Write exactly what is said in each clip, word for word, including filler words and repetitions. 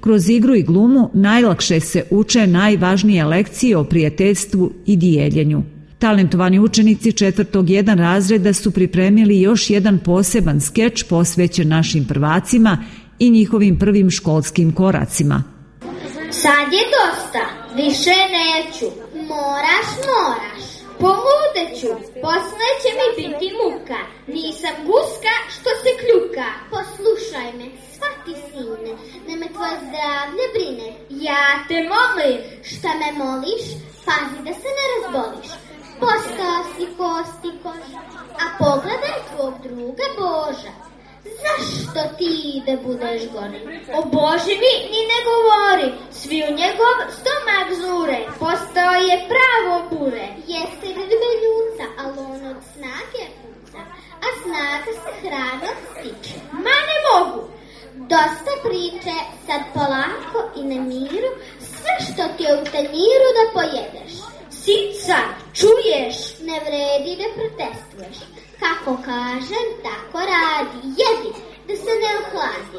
Kroz igru i glumu najlakše se uče najvažnije lekcije o prijateljstvu i dijeljenju. Talentovani učenici četvrtog jedan razreda su pripremili još jedan poseban skeč posvećen našim prvacima i njihovim prvim školskim koracima. Sad je dosta, više neću. Moraš, moraš. Poludeću, posle će mi biti muka. Nisam guska što se kljuka. Poslušaj me, shvati sine, ne me tvoje zdravlje brine. Ja te molim. Šta me moliš? Pazi da se ne razboliš. Postao si kostikoš, a pogledaj tvog druga Boža. Zašto ti da budeš gori? O Boži mi ni ne govori, svi u njegov stomak zure, postao je pravo bure. Jeste ljubeljuca, ali on od snage puca, a snaga se hrana stiče. Ma ne mogu! Dosta priče, sad polako i na miru, sve što ti je u tanjiru da pojedeš. Sica, čuješ? Ne vredi da protestuješ. Kako kažem, tako radi. Jedi, da se ne ohladi.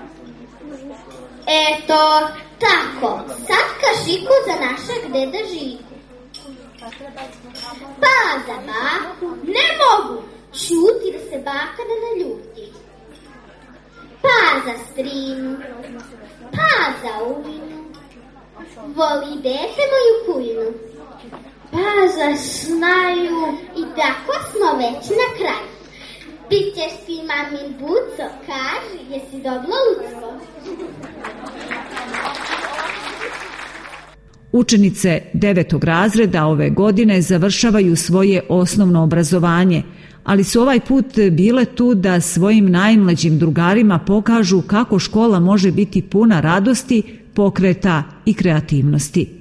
Eto, tako. Sad kašiku za našeg deda Žiku. Pa za baku. Ne mogu. Čuti da se baka ne naljuti. Pa za strinu. Pa za ujinu. Voli dete moju kujinu. Pa za snaju. I tako smo već na kraju. Bićeš ti mamin buco, kaži, jesi dobila lucko? Učenice devetog razreda ove godine završavaju svoje osnovno obrazovanje, ali su ovaj put bile tu da svojim najmlađim drugarima pokažu kako škola može biti puna radosti, pokreta i kreativnosti.